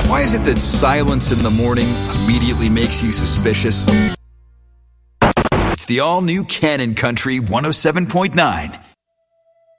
Why is it that silence in the morning immediately makes you suspicious? It's the all-new Cannon Country 107.9